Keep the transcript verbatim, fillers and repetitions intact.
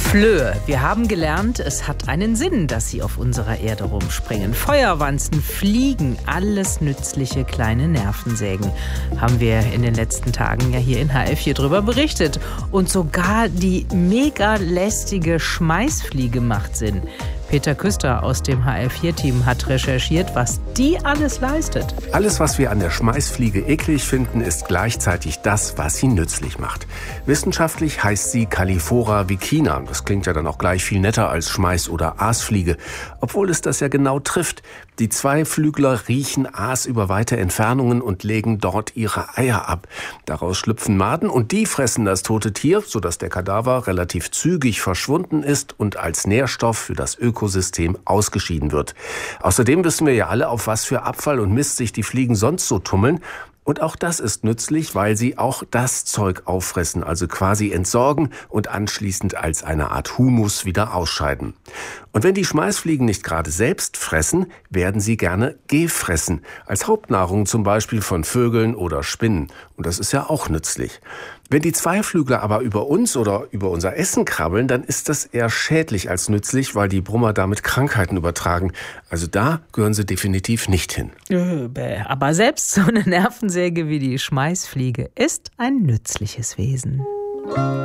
Flöhe. Wir haben gelernt, es hat einen Sinn, dass sie auf unserer Erde rumspringen. Feuerwanzen, Fliegen, alles nützliche kleine Nervensägen. Haben wir in den letzten Tagen ja hier in H L vier drüber berichtet. Und sogar die mega lästige Schmeißfliege macht Sinn. Peter Küster aus dem H L vier Team hat recherchiert, was die alles leistet. Alles, was wir an der Schmeißfliege eklig finden, ist gleichzeitig das, was sie nützlich macht. Wissenschaftlich heißt sie Calliphora vicina. Das klingt ja dann auch gleich viel netter als Schmeiß- oder Aasfliege, obwohl es das ja genau trifft. Die Zweiflügler riechen Aas über weite Entfernungen und legen dort ihre Eier ab. Daraus schlüpfen Maden und die fressen das tote Tier, sodass der Kadaver relativ zügig verschwunden ist und als Nährstoff für das Ökosystem ausgeschieden wird. Außerdem wissen wir ja alle, auf was für Abfall und Mist sich die Fliegen sonst so tummeln. Und auch das ist nützlich, weil sie auch das Zeug auffressen, also quasi entsorgen und anschließend als eine Art Humus wieder ausscheiden. Und wenn die Schmeißfliegen nicht gerade selbst fressen, werden sie gerne gefressen, als Hauptnahrung zum Beispiel von Vögeln oder Spinnen. Und das ist ja auch nützlich. Wenn die Zweiflügler aber über uns oder über unser Essen krabbeln, dann ist das eher schädlich als nützlich, weil die Brummer damit Krankheiten übertragen. Also da gehören sie definitiv nicht hin. Aber selbst so eine Nervensäge wie die Schmeißfliege ist ein nützliches Wesen.